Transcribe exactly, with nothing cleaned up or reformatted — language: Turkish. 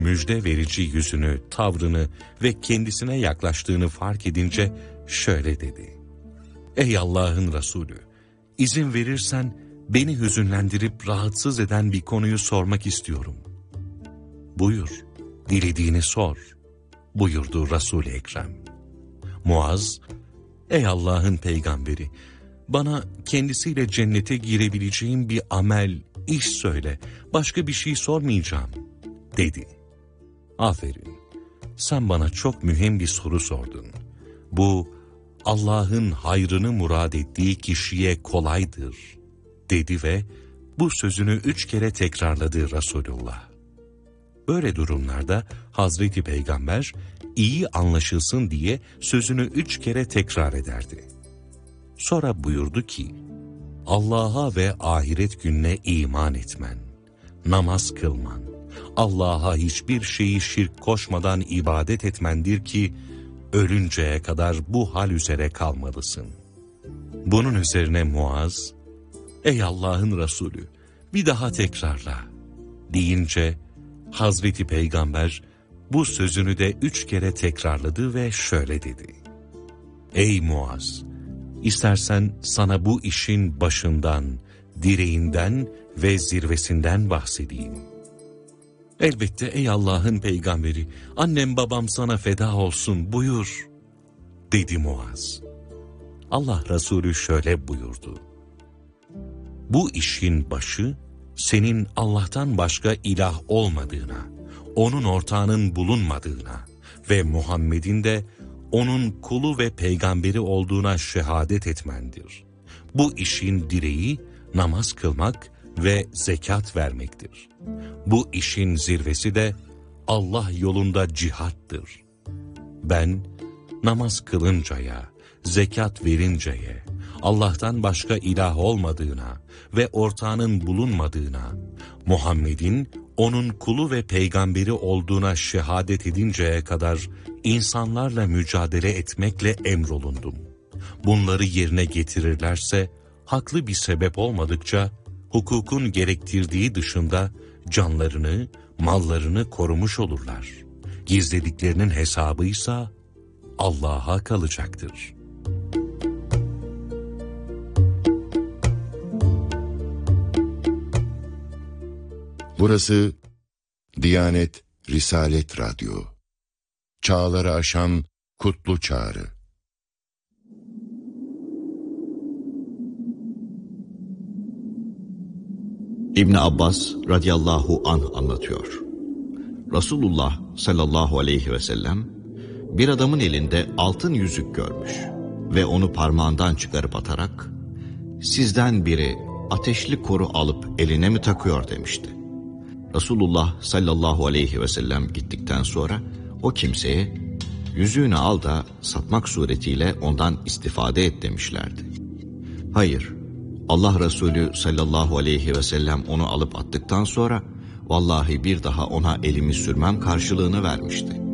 müjde verici yüzünü, tavrını ve kendisine yaklaştığını fark edince şöyle dedi: Ey Allah'ın Resulü, izin verirsen beni hüzünlendirip rahatsız eden bir konuyu sormak istiyorum. Buyur, dilediğini sor, buyurdu Resul-i Ekrem. Muaz, ey Allah'ın peygamberi, bana kendisiyle cennete girebileceğim bir amel, iş söyle, başka bir şey sormayacağım, dedi. Aferin, sen bana çok mühim bir soru sordun. Bu, Allah'ın hayrını murad ettiği kişiye kolaydır, dedi ve bu sözünü üç kere tekrarladı Resulullah. Böyle durumlarda Hazreti Peygamber iyi anlaşılsın diye sözünü üç kere tekrar ederdi. Sonra buyurdu ki, Allah'a ve ahiret gününe iman etmen, namaz kılman, Allah'a hiçbir şeyi şirk koşmadan ibadet etmendir ki, ölünceye kadar bu hal üzere kalmalısın. Bunun üzerine Muaz, ey Allah'ın Resulü, bir daha tekrarla, deyince Hazreti Peygamber bu sözünü de üç kere tekrarladı ve şöyle dedi: Ey Muaz! İstersen sana bu işin başından, direğinden ve zirvesinden bahsedeyim. Elbette ey Allah'ın peygamberi, annem babam sana feda olsun, buyur, dedi Muaz. Allah Resulü şöyle buyurdu: Bu işin başı, senin Allah'tan başka ilah olmadığına, onun ortağının bulunmadığına ve Muhammed'in de onun kulu ve peygamberi olduğuna şehadet etmendir. Bu işin direği namaz kılmak ve zekat vermektir. Bu işin zirvesi de Allah yolunda cihattır. Ben namaz kılıncaya, zekat verinceye, Allah'tan başka ilah olmadığına ve ortağının bulunmadığına, Muhammed'in onun kulu ve peygamberi olduğuna şehadet edinceye kadar insanlarla mücadele etmekle emrolundum. Bunları yerine getirirlerse, haklı bir sebep olmadıkça, hukukun gerektirdiği dışında canlarını, mallarını korumuş olurlar. Gizlediklerinin hesabıysa Allah'a kalacaktır. Burası Diyanet Risalet Radyo. Çağları aşan kutlu çağrı. İbn Abbas radıyallahu anh anlatıyor. Resulullah sallallahu aleyhi ve sellem bir adamın elinde altın yüzük görmüş ve onu parmağından çıkarıp atarak, sizden biri ateşli koru alıp eline mi takıyor demişti. Resulullah sallallahu aleyhi ve sellem gittikten sonra o kimseye yüzüğünü al da satmak suretiyle ondan istifade et demişlerdi. Hayır, Allah Resulü sallallahu aleyhi ve sellem onu alıp attıktan sonra vallahi bir daha ona elimi sürmem karşılığını vermişti.